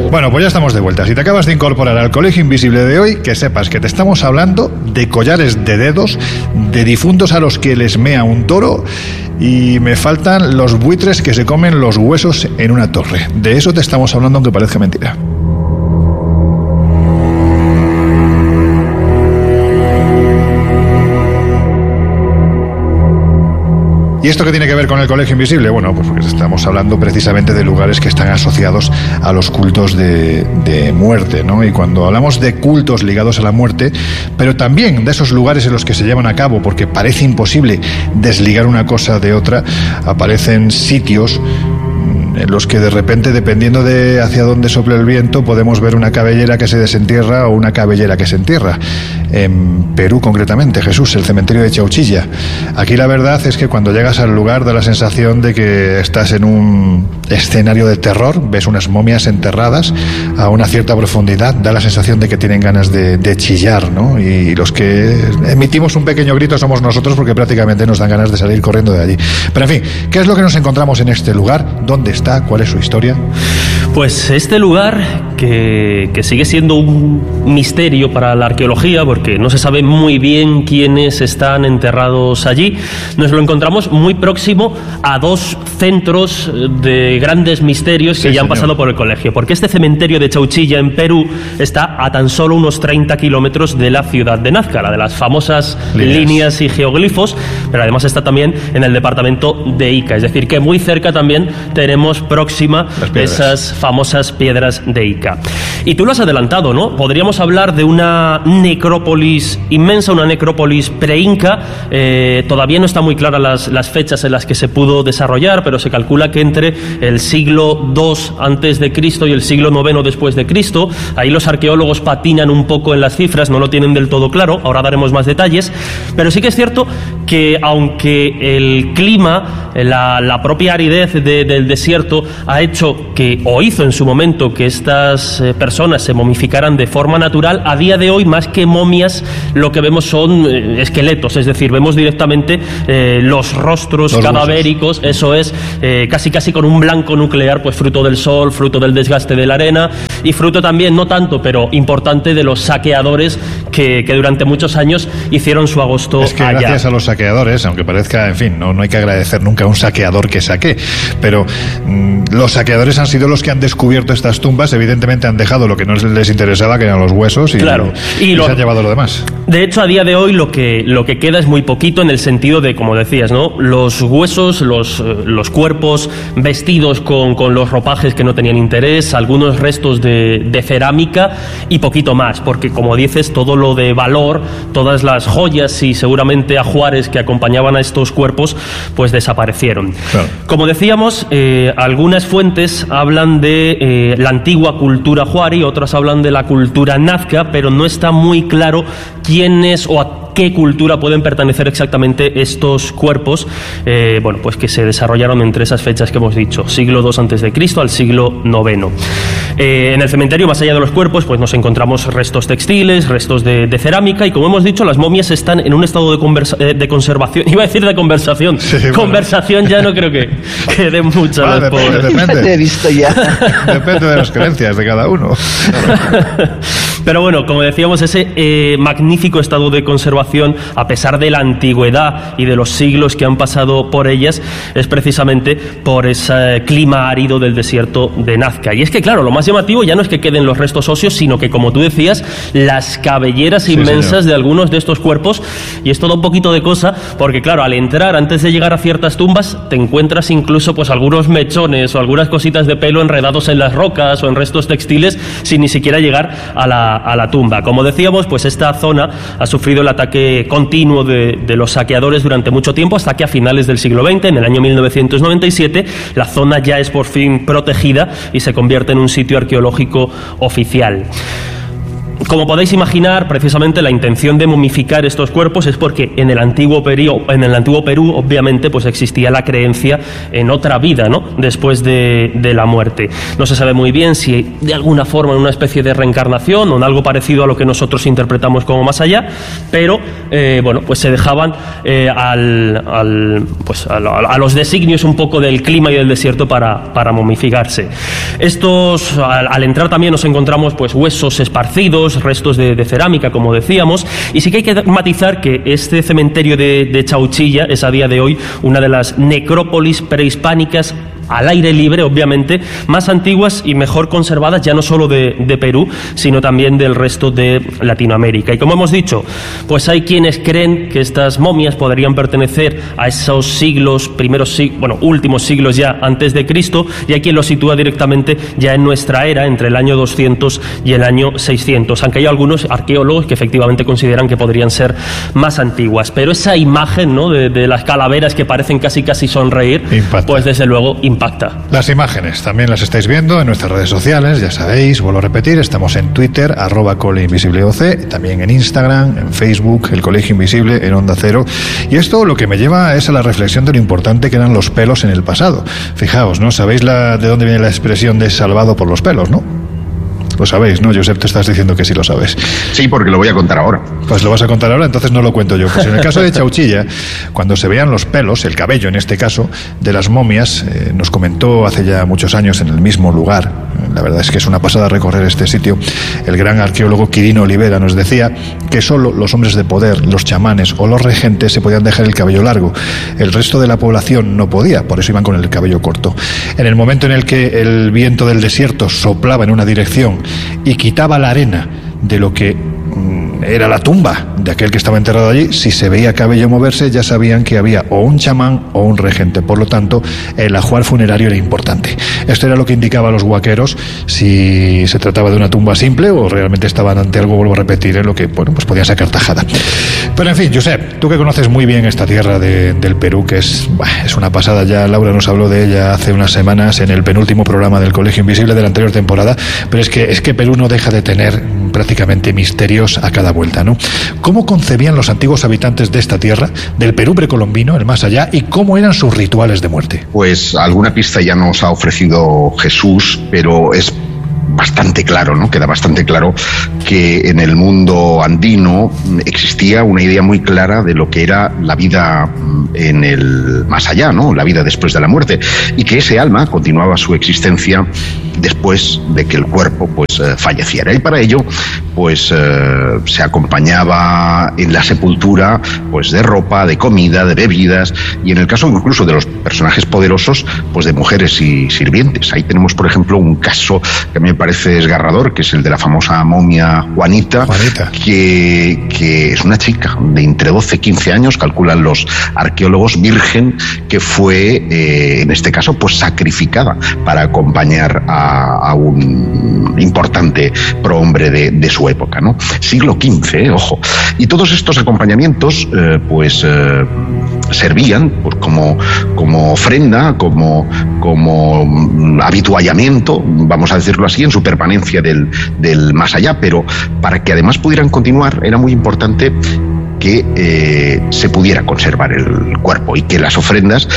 Bueno, pues ya estamos de vuelta. Si te acabas de incorporar al Colegio Invisible de hoy, que sepas que te estamos hablando de collares de dedos, de difuntos a los que les mea un toro, y me faltan los buitres que se comen los huesos en una torre. De eso te estamos hablando, aunque parezca mentira. ¿Y esto qué tiene que ver con el Colegio Invisible? Bueno, pues porque estamos hablando precisamente de lugares que están asociados a los cultos de muerte, ¿no? Y cuando hablamos de cultos ligados a la muerte, pero también de esos lugares en los que se llevan a cabo, porque parece imposible desligar una cosa de otra, aparecen sitios en los que de repente, dependiendo de hacia dónde sople el viento, podemos ver una cabellera que se desentierra o una cabellera que se entierra. En Perú, concretamente, Jesús, el cementerio de Chauchilla. Aquí la verdad es que cuando llegas al lugar da la sensación de que estás en un escenario de terror, ves unas momias enterradas a una cierta profundidad, da la sensación de que tienen ganas de chillar, ¿no? Y los que emitimos un pequeño grito somos nosotros, porque prácticamente nos dan ganas de salir corriendo de allí. Pero en fin, ¿qué es lo que nos encontramos en este lugar? ¿Dónde está? ¿Cuál es su historia? Pues este lugar, que sigue siendo un misterio para la arqueología, porque no se sabe muy bien quiénes están enterrados allí, nos lo encontramos muy próximo a dos centros de grandes misterios que ya han pasado por el colegio. Porque este cementerio de Chauchilla, en Perú, está a tan solo unos 30 kilómetros de la ciudad de Nazca, la de las famosas líneas y geoglifos, pero además está también en el departamento de Ica. Es decir, que muy cerca también tenemos próxima esas famosas piedras de Ica. Y tú lo has adelantado, ¿no? Podríamos hablar de una necrópolis inmensa, una necrópolis pre-inca. Todavía no están muy claras las fechas en las que se pudo desarrollar, pero se calcula que entre el siglo II antes de Cristo y el siglo IX después de Cristo. Ahí los arqueólogos patinan un poco en las cifras, no lo tienen del todo claro. Ahora daremos más detalles, pero sí que es cierto que aunque el clima, la propia aridez del desierto ha hecho que, o hizo en su momento, que estas personas se momificaran de forma natural, a día de hoy, más que momias, lo que vemos son esqueletos, es decir, vemos directamente los rostros cadavéricos, eso es, casi con un blanco nuclear, pues fruto del sol, fruto del desgaste de la arena, y fruto también, no tanto, pero importante, de los saqueadores que durante muchos años hicieron su agosto allá. Es que gracias a los saqueadores, aunque parezca, en fin, no hay que agradecer nunca a un saqueador que saque, pero los saqueadores han sido los que han descubierto estas tumbas. Evidentemente han dejado lo que no les interesaba, que eran los huesos, y se han llevado lo demás. De hecho, a día de hoy lo que queda es muy poquito, en el sentido de, como decías, ¿no? Los huesos, los cuerpos vestidos con los ropajes que no tenían interés, algunos restos de cerámica y poquito más, porque, como dices, todo lo de valor, todas las joyas y seguramente ajuares que acompañaban a estos cuerpos, pues desaparecieron. Claro. Como decíamos, algunas fuentes hablan de la antigua cultura huari, otras hablan de la cultura nazca, pero no está muy claro quiénes o a qué cultura pueden pertenecer exactamente estos cuerpos, pues que se desarrollaron entre esas fechas que hemos dicho, siglo II antes de Cristo al siglo IX. En el cementerio, más allá de los cuerpos, pues nos encontramos restos textiles, restos de cerámica, y como hemos dicho, las momias están en un estado de conservación. Iba a decir de conversación. Sí, conversación ya no creo que dé mucho. Depende. He visto ya. Depende de las creencias de cada uno. Pero bueno, como decíamos, ese magnífico estado de conservación, a pesar de la antigüedad y de los siglos que han pasado por ellas, es precisamente por ese clima árido del desierto de Nazca. Y es que, claro, lo más llamativo ya no es que queden los restos óseos, sino que, como tú decías, las cabelleras inmensas de algunos de estos cuerpos. Y es todo un poquito de cosa, porque, claro, al entrar, antes de llegar a ciertas tumbas, te encuentras incluso pues algunos mechones o algunas cositas de pelo enredados en las rocas o en restos textiles, sin ni siquiera llegar a la tumba. Como decíamos, pues esta zona ha sufrido el ataque continuo de los saqueadores durante mucho tiempo, hasta que a finales del siglo XX, en el año 1997, la zona ya es por fin protegida y se convierte en un sitio arqueológico oficial. Como podéis imaginar, precisamente la intención de momificar estos cuerpos es porque en el antiguo Perú, obviamente, pues existía la creencia en otra vida, ¿no?, después de la muerte. No se sabe muy bien si de alguna forma en una especie de reencarnación o en algo parecido a lo que nosotros interpretamos como más allá, pero bueno, pues se dejaban a los designios un poco del clima y del desierto para momificarse. Estos, al entrar también nos encontramos pues huesos esparcidos, restos de cerámica, como decíamos, y sí que hay que matizar que este cementerio de Chauchilla es a día de hoy una de las necrópolis prehispánicas al aire libre, obviamente, más antiguas y mejor conservadas, ya no solo de Perú, sino también del resto de Latinoamérica. Y como hemos dicho, pues hay quienes creen que estas momias podrían pertenecer a esos siglos, últimos siglos ya antes de Cristo, y hay quien lo sitúa directamente ya en nuestra era, entre el año 200 y el año 600, aunque hay algunos arqueólogos que efectivamente consideran que podrían ser más antiguas. Pero esa imagen, ¿no?, de las calaveras que parecen casi sonreír, impacta. Pues desde luego impacta. Las imágenes también las estáis viendo en nuestras redes sociales, ya sabéis, vuelvo a repetir, estamos en Twitter, @ColeInvisibleOC, también en Instagram, en Facebook, El Colegio Invisible, en Onda Cero. Y esto lo que me lleva es a la reflexión de lo importante que eran los pelos en el pasado. Fijaos, ¿no? ¿Sabéis de dónde viene la expresión de salvado por los pelos, no? Lo sabéis, ¿no? Josep, te estás diciendo que sí lo sabes. Sí, porque lo voy a contar ahora. Pues lo vas a contar ahora, entonces no lo cuento yo. Pues en el caso de Chauchilla, cuando se veían los pelos, el cabello en este caso, de las momias, nos comentó hace ya muchos años en el mismo lugar, la verdad es que es una pasada recorrer este sitio, el gran arqueólogo Quirino Olivera nos decía que solo los hombres de poder, los chamanes o los regentes se podían dejar el cabello largo. El resto de la población no podía, por eso iban con el cabello corto. En el momento en el que el viento del desierto soplaba en una dirección y quitaba la arena de lo que era la tumba de aquel que estaba enterrado allí, si se veía cabello moverse ya sabían que había o un chamán o un regente. Por lo tanto, el ajuar funerario era importante. Esto era lo que indicaba a los huaqueros si se trataba de una tumba simple o realmente estaban ante algo, vuelvo a repetir, en lo que pues podían sacar tajada. Pero en fin, Josep, tú que conoces muy bien esta tierra del Perú, que es una pasada, ya Laura nos habló de ella hace unas semanas en el penúltimo programa del Colegio Invisible de la anterior temporada, pero es que Perú no deja de tener prácticamente misterios a cada vuelta, ¿no? ¿Cómo concebían los antiguos habitantes de esta tierra, del Perú precolombino, el más allá, y cómo eran sus rituales de muerte? Pues alguna pista ya nos ha ofrecido Jesús, pero es bastante claro, ¿no? Queda bastante claro que en el mundo andino existía una idea muy clara de lo que era la vida en el más allá, ¿no? La vida después de la muerte, y que ese alma continuaba su existencia después de que el cuerpo falleciera, y para ello se acompañaba en la sepultura de ropa, de comida, de bebidas, y en el caso incluso de los personajes poderosos, de mujeres y sirvientes. Ahí tenemos, por ejemplo, un caso que a mí me parece desgarrador, que es el de la famosa momia Juanita. Que es una chica de entre 12 y 15 años, calculan los arqueólogos, virgen, que fue en este caso sacrificada para acompañar a un importante prohombre de su época, ¿no? Siglo XV, ojo. Y todos estos acompañamientos servían como ofrenda, como habituallamiento, vamos a decirlo así, en su permanencia del más allá, pero para que además pudieran continuar era muy importante que se pudiera conservar el cuerpo y que las ofrendas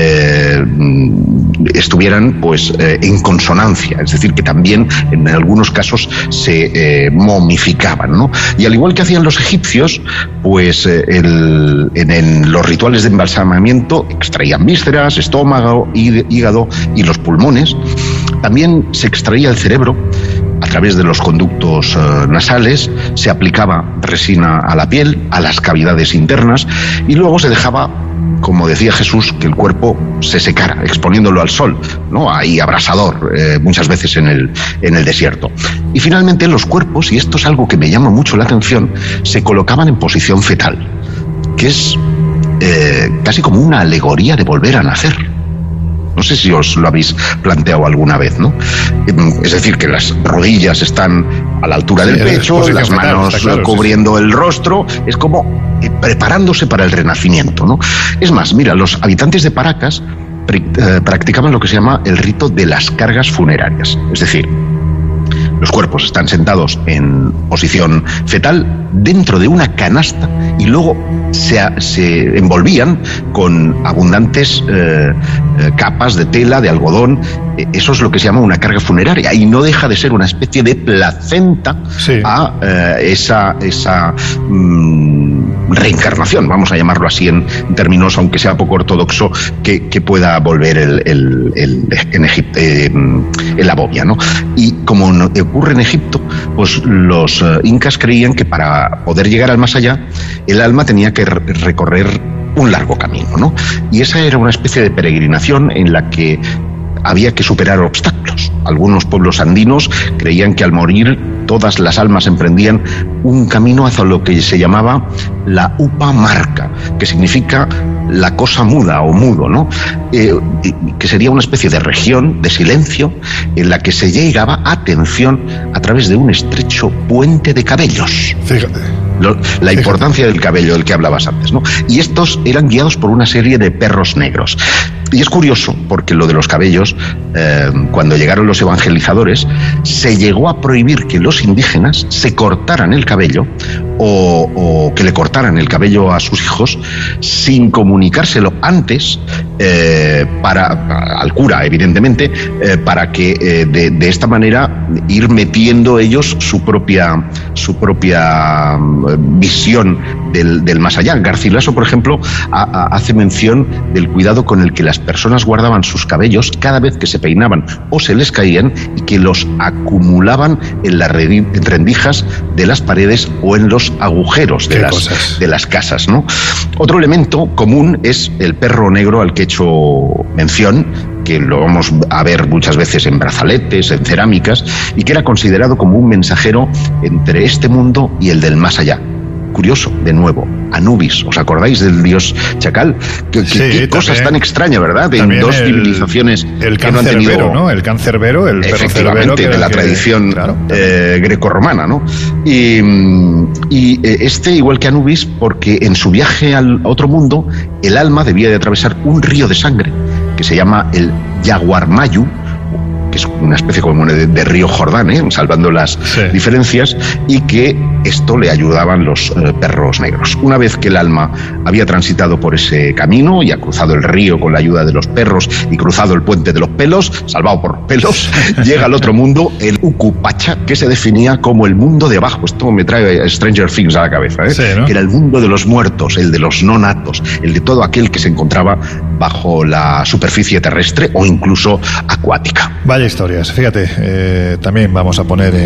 estuvieran en consonancia, es decir, que también en algunos casos se momificaban, ¿no? Y al igual que hacían los egipcios, en los rituales de embalsamamiento extraían vísceras, estómago, hígado y los pulmones. También se extraía el cerebro a través de los conductos nasales, se aplicaba resina a la piel, a las cavidades internas, y luego se dejaba, como decía Jesús, que el cuerpo se secara, exponiéndolo al sol, ¿no? Ahí abrasador, muchas veces en el desierto. Y finalmente los cuerpos, y esto es algo que me llama mucho la atención, se colocaban en posición fetal, que es casi como una alegoría de volver a nacer. No sé si os lo habéis planteado alguna vez, ¿no? Es decir, que las rodillas están a la altura del pecho, las manos cubriendo el rostro, es como preparándose para el renacimiento, ¿no? Es más, mira, los habitantes de Paracas practicaban lo que se llama el rito de las cargas funerarias, es decir, Los cuerpos están sentados en posición fetal dentro de una canasta y luego se envolvían con abundantes capas de tela, de algodón. Eso es lo que se llama una carga funeraria y no deja de ser una especie de placenta a esa reencarnación, vamos a llamarlo así en términos, aunque sea poco ortodoxo, que pueda volver en la bobia, ¿no? Y como ocurre en Egipto, pues los incas creían que para poder llegar al más allá, el alma tenía que recorrer un largo camino, ¿no? Y esa era una especie de peregrinación en la que había que superar obstáculos. Algunos pueblos andinos creían que al morir todas las almas emprendían un camino hacia lo que se llamaba la upa marca, que significa la cosa muda o mudo, ¿no? Que sería una especie de región de silencio en la que se llegaba, atención, a través de un estrecho puente de cabellos. Fíjate. La importancia del cabello del que hablabas antes, ¿no? Y estos eran guiados por una serie de perros negros. Y es curioso, porque lo de los cabellos, cuando llegaron los evangelizadores, se llegó a prohibir que los indígenas se cortaran el cabello o que le cortaran el cabello a sus hijos sin comunicárselo antes al cura, evidentemente, para que de esta manera ir metiendo ellos su propia visión del más allá. Garcilaso, por ejemplo, hace mención del cuidado con el que las personas guardaban sus cabellos cada vez que se peinaban o se les caían y que los acumulaban en las rendijas de las paredes o en los agujeros de las casas, ¿no? Otro elemento común es el perro negro al que he hecho mención, que lo vamos a ver muchas veces en brazaletes, en cerámicas, y que era considerado como un mensajero entre este mundo y el del más allá. Curioso, de nuevo, Anubis, ¿os acordáis del dios chacal? Qué cosas tan extrañas, ¿verdad? En dos civilizaciones el que no han tenido... Cancerbero, ¿no? El cancerbero, el perro cerbero, de la tradición grecorromana, ¿no? Y igual que Anubis, porque en su viaje al otro mundo, el alma debía de atravesar un río de sangre que se llama el Yaguarmayu, que es una especie como de río Jordán, salvando las diferencias, y que esto le ayudaban los perros negros. Una vez que el alma había transitado por ese camino y ha cruzado el río con la ayuda de los perros y cruzado el puente de los pelos, salvado por pelos, llega al otro mundo, el Ukupacha, que se definía como el mundo de abajo. Esto me trae Stranger Things a la cabeza, ¿no? Que era el mundo de los muertos, el de los no natos, el de todo aquel que se encontraba bajo la superficie terrestre o incluso acuática. Vaya historias. Fíjate, también vamos a poner